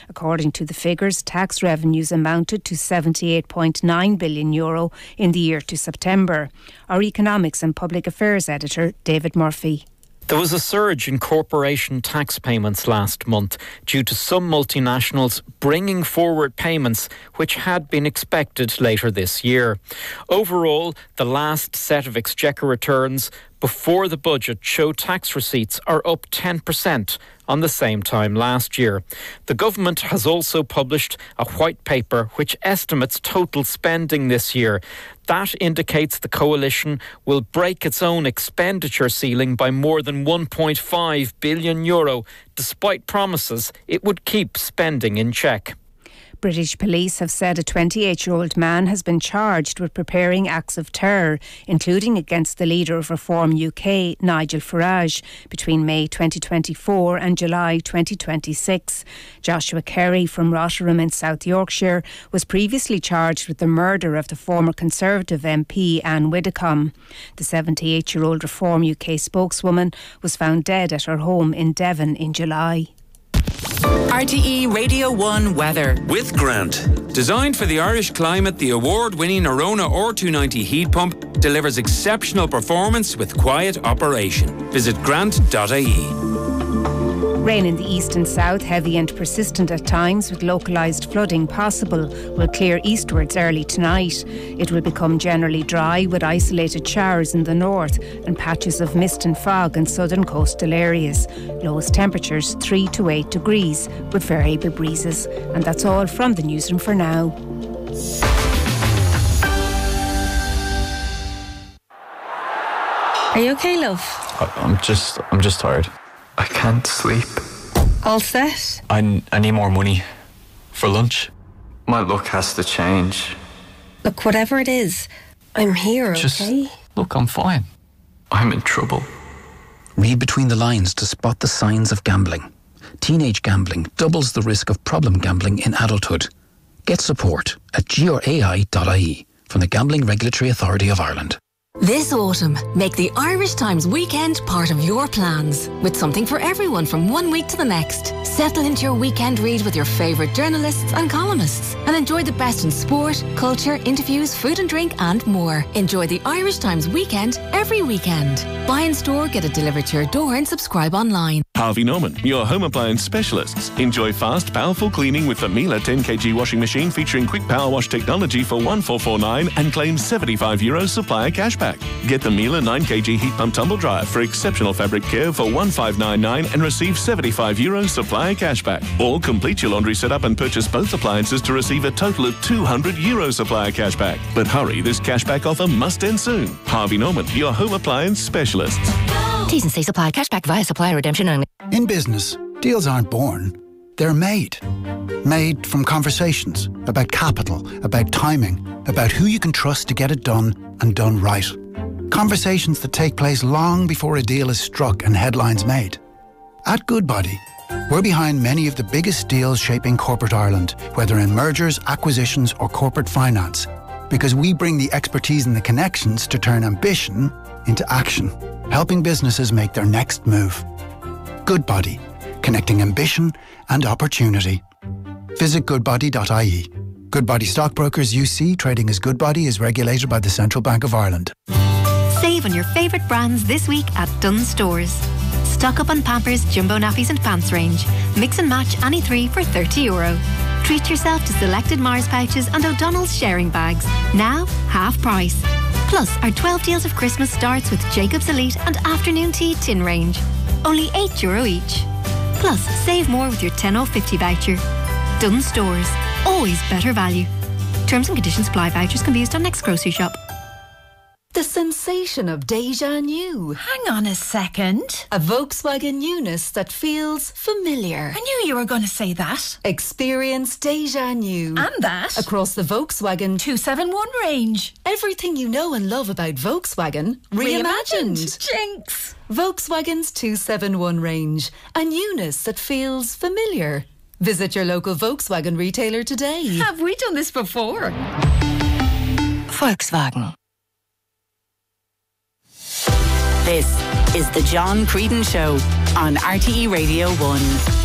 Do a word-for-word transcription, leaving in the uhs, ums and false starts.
According to the figures, tax revenues amounted to seventy-eight point nine billion euro in the year to September. Our Economics and Public Affairs editor, David Murphy. There was a surge in corporation tax payments last month due to some multinationals bringing forward payments which had been expected later this year. Overall, the last set of Exchequer returns before the budget show tax receipts are up ten percent on the same time last year. The government has also published a white paper which estimates total spending this year. That indicates the coalition will break its own expenditure ceiling by more than one point five billion euro, despite promises it would keep spending in check. British police have said a twenty-eight-year-old man has been charged with preparing acts of terror, including against the leader of Reform U K, Nigel Farage, between May twenty twenty-four and July twenty twenty-six. Joshua Kerry from Rotherham in South Yorkshire was previously charged with the murder of the former Conservative M P Anne Widdecombe. The seventy-eight-year-old Reform U K spokeswoman was found dead at her home in Devon in July. R T E Radio one weather. With Grant. Designed for the Irish climate, the award-winning Arona R two ninety heat pump delivers exceptional performance with quiet operation. Visit grant dot I E. Rain in the east and south, heavy and persistent at times with localised flooding possible, will clear eastwards early tonight. It will become generally dry with isolated showers in the north and patches of mist and fog in southern coastal areas. Lowest temperatures three to eight degrees with variable breezes. And that's all from the newsroom for now. Are you okay, love? I'm just, I'm just tired. I can't sleep. All set? I, I need more money. For lunch. My luck has to change. Look, whatever it is, I'm here, just, okay? Look, I'm fine. I'm in trouble. Read between the lines to spot the signs of gambling. Teenage gambling doubles the risk of problem gambling in adulthood. Get support at g r a i dot I E from the Gambling Regulatory Authority of Ireland. This autumn, make the Irish Times weekend part of your plans, with something for everyone from one week to the next. Settle into your weekend read with your favourite journalists and columnists, and enjoy the best in sport, culture, interviews, food and drink, and more. Enjoy the Irish Times weekend every weekend. Buy in store, get it delivered to your door, and subscribe online. Harvey Norman, your home appliance specialists. Enjoy fast, powerful cleaning with the Miele ten kilogram washing machine featuring quick power wash technology for one four four nine and claim seventy-five euro supplier cashback. Get the Miele nine kilogram heat pump tumble dryer for exceptional fabric care for one five nine nine and receive seventy-five euro supplier cashback. Or complete your laundry setup and purchase both appliances to receive a total of two hundred euro supplier cashback. But hurry, this cashback offer must end soon. Harvey Norman, your home appliance specialists. T's and C's apply. Cashback via supplier redemption only. In business, deals aren't born, they're made. Made from conversations about capital, about timing, about who you can trust to get it done and done right. Conversations that take place long before a deal is struck and headlines made. At Goodbody, we're behind many of the biggest deals shaping corporate Ireland, whether in mergers, acquisitions or corporate finance, because we bring the expertise and the connections to turn ambition into action, helping businesses make their next move. Goodbody, connecting ambition and opportunity. Visit goodbody dot I E. Goodbody Stockbrokers U C, trading as Goodbody, is regulated by the Central Bank of Ireland. Save on your favourite brands this week at Dunnes Stores. Stock up on Pampers, Jumbo Nappies and Pants range. Mix and match any three for thirty euro. Treat yourself to selected Mars pouches and O'Donnell's sharing bags. Now, half price. Plus, our twelve deals of Christmas starts with Jacob's Elite and Afternoon Tea tin range. Only eight euro each. Plus, save more with your ten off fifty voucher. Dunnes Stores. Always better value. Terms and conditions apply. Vouchers can be used on next grocery shop. The sensation of déjà new. Hang on a second. A Volkswagen newness that feels familiar. I knew you were going to say that. Experience déjà new. And that. Across the Volkswagen two seventy-one range. Everything you know and love about Volkswagen reimagined. reimagined. Jinx. Volkswagen's two seventy-one range. A newness that feels familiar. Visit your local Volkswagen retailer today. Have we done this before? Volkswagen. This is the John Creedon Show on R T E Radio one.